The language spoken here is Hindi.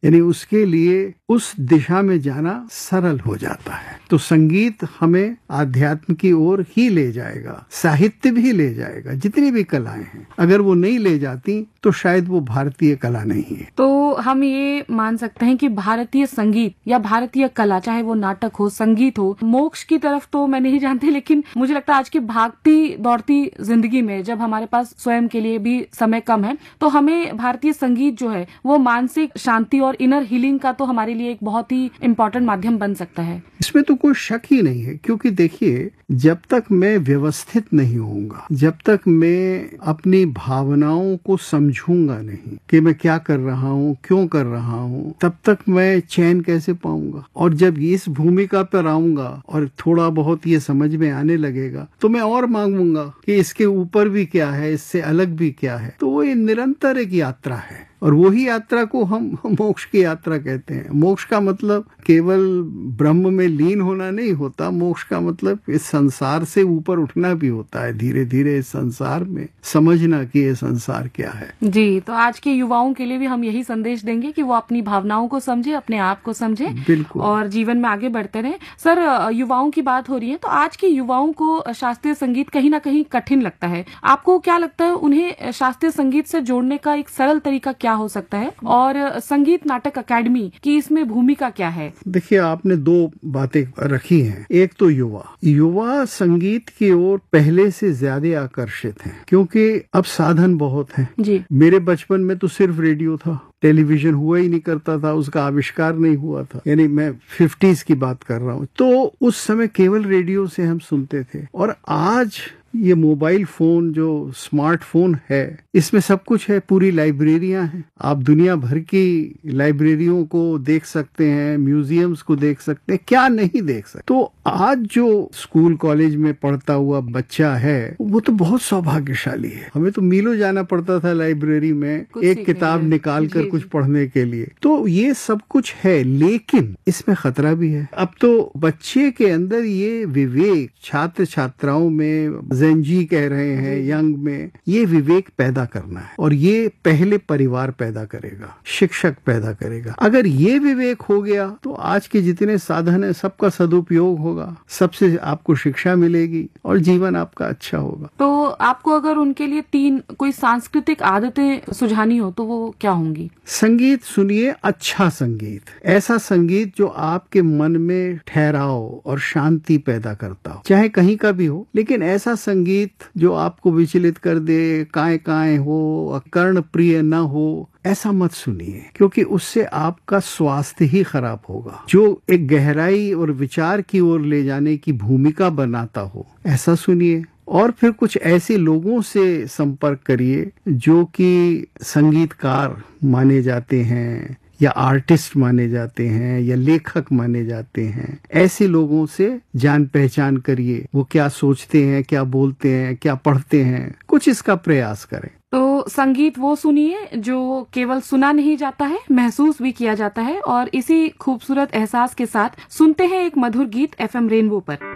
यानी उसके लिए उस दिशा में जाना सरल हो जाता है। तो संगीत हमें आध्यात्म की ओर ही ले जाएगा, साहित्य भी ले जाएगा, जितनी भी कलाएं हैं। अगर वो नहीं ले जाती तो शायद वो भारतीय कला नहीं है। तो हम ये मान सकते हैं कि भारतीय संगीत या भारतीय कला, चाहे वो नाटक हो, संगीत हो, मोक्ष की तरफ तो मैं नहीं जानती, लेकिन मुझे लगता है आज की भागती दौड़ती जिंदगी में जब हमारे पास स्वयं के लिए भी समय कम है, तो हमें भारतीय संगीत जो है वो मानसिक शांति और इनर हीलिंग का तो हमारे लिए एक बहुत ही इम्पोर्टेंट माध्यम बन सकता है। इसमें तो कोई शक ही नहीं है, क्योंकि देखिए, जब तक मैं व्यवस्थित नहीं होऊंगा, जब तक मैं अपनी भावनाओं को समझूंगा नहीं कि मैं क्या कर रहा हूँ, क्यों कर रहा हूँ, तब तक मैं चैन कैसे पाऊंगा। और जब इस भूमिका पर आऊंगा और थोड़ा बहुत ये समझ में आने लगेगा तो मैं और मांगूंगा कि इसके ऊपर भी क्या है, इससे अलग भी क्या है। तो वो ये निरंतर एक यात्रा है, और वही यात्रा को हम मोक्ष की यात्रा कहते हैं। मोक्ष का मतलब केवल ब्रह्म में लीन होना नहीं होता। मोक्ष का मतलब इस संसार से ऊपर उठना भी होता है, धीरे धीरे इस संसार में समझना कि ये संसार क्या है। जी, तो आज के युवाओं के लिए भी हम यही संदेश देंगे कि वो अपनी भावनाओं को समझे, अपने आप को समझे, बिल्कुल, और जीवन में आगे बढ़ते रहें। सर, युवाओं की बात हो रही है, तो आज के युवाओं को शास्त्रीय संगीत कहीं ना कहीं कठिन लगता है। आपको क्या लगता है, उन्हें शास्त्रीय संगीत से जोड़ने का एक सरल तरीका क्या हो सकता है, और संगीत नाटक अकेडमी की इसमें भूमिका क्या है? देखिए, आपने दो बातें रखी हैं। एक तो युवा संगीत की ओर पहले से ज्यादा आकर्षित हैं, क्योंकि अब साधन बहुत हैं। जी, मेरे बचपन में तो सिर्फ रेडियो था, टेलीविजन हुआ ही नहीं करता था, उसका आविष्कार नहीं हुआ था। यानी मैं 50s की बात कर रहा हूँ। तो उस समय केवल रेडियो से हम सुनते थे, और आज ये मोबाइल फोन जो स्मार्टफोन है, इसमें सब कुछ है, पूरी लाइब्रेरियां हैं। आप दुनिया भर की लाइब्रेरियों को देख सकते हैं, म्यूजियम्स को देख सकते हैं, क्या नहीं देख सकते। तो आज जो स्कूल कॉलेज में पढ़ता हुआ बच्चा है वो तो बहुत सौभाग्यशाली है। हमें तो मीलों जाना पड़ता था लाइब्रेरी में एक किताब निकाल कर कुछ पढ़ने के लिए। तो ये सब कुछ है, लेकिन इसमें खतरा भी है। अब तो बच्चे के अंदर ये विवेक, छात्र छात्राओं में, ज़ेनजी कह रहे हैं, यंग में, ये विवेक पैदा करना है, और ये पहले परिवार पैदा करेगा, शिक्षक पैदा करेगा। अगर ये विवेक हो गया तो आज के जितने साधन है सबका सदुपयोग होगा, सबसे आपको शिक्षा मिलेगी और जीवन आपका अच्छा होगा। तो आपको अगर उनके लिए 3 कोई सांस्कृतिक आदतें सुझानी हो तो वो क्या होंगी? संगीत सुनिए, अच्छा संगीत, ऐसा संगीत जो आपके मन में ठहराव और शांति पैदा करता हो, चाहे कहीं का भी हो, लेकिन ऐसा संगीत जो आपको विचलित कर दे, काएं काएं हो, कर्ण प्रिय न हो, ऐसा मत सुनिए, क्योंकि उससे आपका स्वास्थ्य ही खराब होगा। जो एक गहराई और विचार की ओर ले जाने की भूमिका बनाता हो, ऐसा सुनिए। और फिर कुछ ऐसे लोगों से संपर्क करिए जो कि संगीतकार माने जाते हैं, या आर्टिस्ट माने जाते हैं, या लेखक माने जाते हैं। ऐसे लोगों से जान पहचान करिए, वो क्या सोचते हैं, क्या बोलते हैं, क्या पढ़ते हैं, कुछ इसका प्रयास करें। तो संगीत वो सुनिए जो केवल सुना नहीं जाता है, महसूस भी किया जाता है। और इसी खूबसूरत एहसास के साथ सुनते हैं एक मधुर गीत FM रेनबो पर।